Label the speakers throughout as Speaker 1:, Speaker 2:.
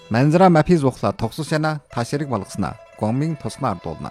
Speaker 1: Манзара мапиз ухла тогсос яна таширыг болгосноо Гоммын туснаар ардуулна.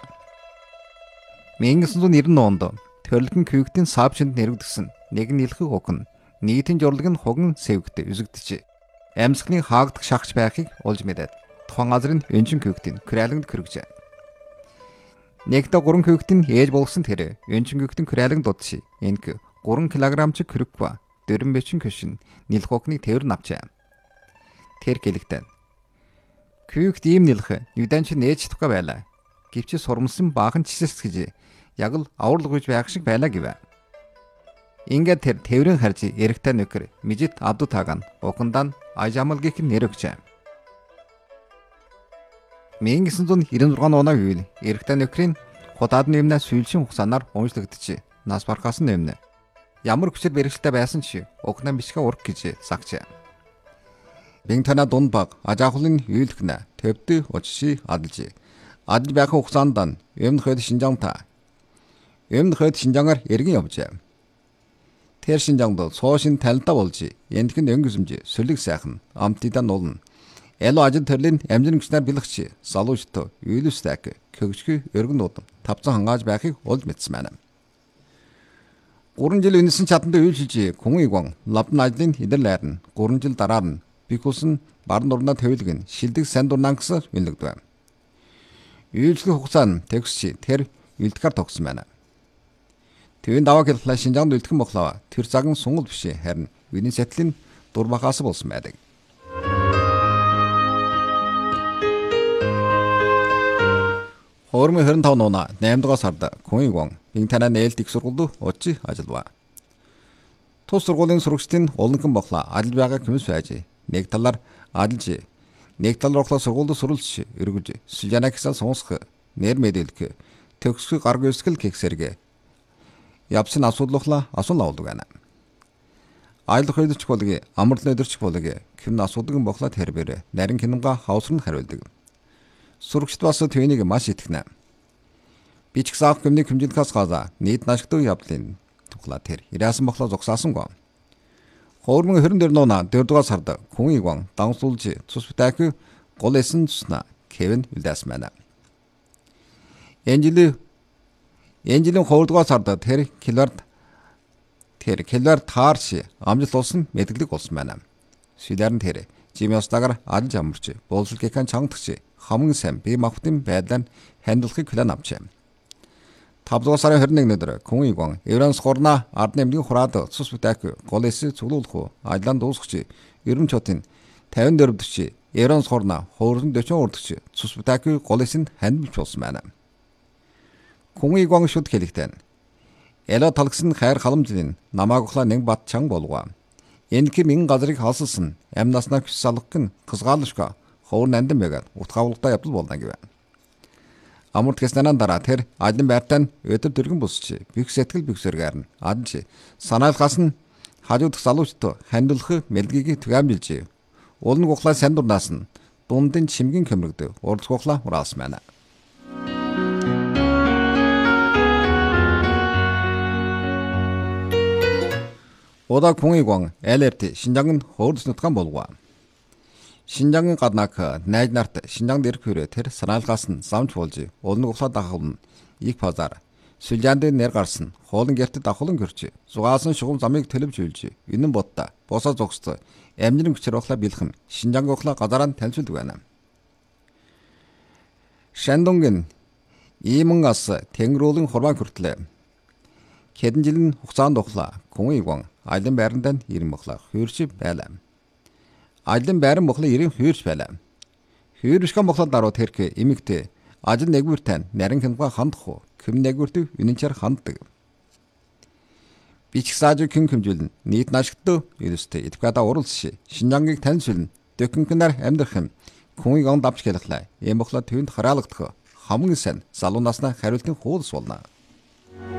Speaker 1: 1990 онд Төрөлхөн Күйгтийн Саабчинд нэрвэгдсэн нэгэн нэлхэг хукн нийтийн журлаг нь хуган сэвгт үзэгдэж амьсгалын хаагдах шахаж байхыг олж мэдээд тухайн газрын Өнчин Күйгтийн Күрэлэнгд кэргэжээ. Нэгдэ 3 күйгтийн ээж болгосон тэр Өнчин Күйгтийн Күрэлэнгд дутши энк 3 кг кürükва дөрөн бэчин көшин нэлх хукныг тээвэр навчаа. Тэр гэлэгтэн Күйгт ийм нэлх юданч нээж тухай байлаа. Гэвч сурмсан баахан чисэс гэж яг л аврал гүйж байх шиг байлаа гэвэ. Ингээд тэр тээврийн харж эрэгтэй нөхөр Мижит Абду Таган укандан Ажамал гэх нэр өгчээ. 1996 оны үеийн эрэгтэй нөхрийн худаадны юмнаа сүүлчийн хугацаанаар уншлагдчих. Нас бархаасан нэмнэ. Ямар хүчээр бэрхшээлтэй байсан ч укнаа бишгэ ураг гэж сагчаа. Бинтана Дунбаг ажаахлын үйлхнэ төвдө очши адалж. Адал байхын хугацаанд Өмнөхөд Шинжангаар эргэн явжээ. Тэр Шинжаанд суушин талдаа болж эндхэн өнгөсөмж сүлэг сайхан амтыдан нуулна. Эло ажил төрлийн амжилт хүчнээр бэлгч залуучт үйлүстэк көгчгөө өргөн дуудан тавцан хангааж байхыг олж мэдсэн байна. 3 жил үнэсэн чадантай үйлчилж Күнгийгван лавдан ажлын идэл айрна 3 жил дараа нь бикусэн баруун дурнаа төвлгэн шилдэг сайн дурнаа гэсэн үнэлэгдэв. Үйлчлэх хугацаа нь төгсч тэр үлдэхэр тогсон байна. Төвийн даваа хэлхлаа Шинжаанд үлдэх боглоо. Тэр заган сунгал биш харин үний сэтлэн дурбахаас болсон байдаг. Хормын 25 нуна 8 дугаар сард Күнгийгван Бинтана нээлт их сургуульд очиж ажиллав. Тус сургуулийн сурагчдын уланхан боглоо ажил байгаа хүмүүс байж нэг талаар ажиллаж нэг талаар ухлаа сургуульд суралж өргөж Сүлжанаксаа сонсох нэр мэдээлэх төгсгөө гарг өсгөл гихсэрэг явсан асуудлуулаа асуул авдаг байна. Айлах өдөрч болги амарлын өдөрч болги ким асуудаг боглоо тэрбэр нарийн киномга хавсрын хариулдаг. Сурагчд бас түүнийг маш итгэнэ. Би ч гэсэн хүмүүний хэмжинтгээс газа нийт нашигдаг явдлын тухлаа тэр ирээсэн боглоо зогсаасангүй. Хормын 24 нуна 4 дугаар сард Күнгийгван дансуулж цус битаах гол эсэн цусна Кевин үлдээсэн байна. Энжилийн 2 дугаар сард тэр Келвар таарш амжилт олсон мэдгэлэг болсон байна. Сүлээр нь тэр Жимиостагаар алж амарч боловсрол гекан чангадагч хамгийн сайн бие махбодын байдлаар хандлагыг план авчээ. 5 дугаар сарын 21 өдөр Күнгийгван Евранс хорна ард нэмгийн хураад цус битаах гол эсийг цуглуулах ажлаа дуусгаж ерөн чотын 54 дэвч Евранс хорна хоорон 40 урдагч цус битаах гол эсэнд хандж болсон байна. Күнгийгван шүд хэлэхдээ Эло талгсан хайр халамжлын намаагхла нэг бат чанга болгоо. Энэки минь газрыг халсалсан амнаснаа хүч салгах гэн кызгаалшка хоор нандин байгаад утгавлагтай явдал болно гэв. Амурт гэснээр дараа тэр ажлын байртаа өдөр дөргөн босч бих сэтгэл бихсэргээр нь адж санаалгаас нь хажуудах залуучт хандуулах мэлгийг түгээмжилж уулын гухлаа санд дурнаас нь дундын чимгийн көмрөгд урд гухлаа ураасан байна. Ода Күнгийгван ээлэрт Шинжаанд хөөрдөс нутгаан болгоо. Шинжаангийн гаднах найз нарт Шинжаанд ирэх хүрээ тэр санаалгаас нь замж болж уулын гухлаа дагахулна их базар Сүлжаанд нэр гарсан хоолн гэрт давхлан гэрч зугаасан шугам замыг төлөвж үйлж энэн бодта босоо зогсдоо амжирын хүчээр ухлаа бэлхэн Шинжаангийн ухлаа газараа танилцуулдаг байна. Шандонгийн иймэнгас тэнгэрүүлэн хурмаа хүртлээ. Хэдэн жилийн хугацаанд ухлаа Күнгийгван ажлын байрандаа ирэн боглоо хөрч байлаа. Ажлын байран боглоо ирэн хөрч байлаа. Хөршгөн боглоо дараа тэрх эмэгтэй ажил нэгвэртэн нарийн хэмга хандах хэм нэгвэрт үнэнчээр ханддаг. Бичгсааж хэн хэмжүүлэн нийт нашигт юустэй эдгада уралш Шинжаангийг танилцуулна. Дөкөнкнэр амьдрах юм Күнгийгван давч хэлхлээ. Ийм боглоо төвөнд хараалгадах хамгийн сайн залуунаснаа хариултын хуулс болно.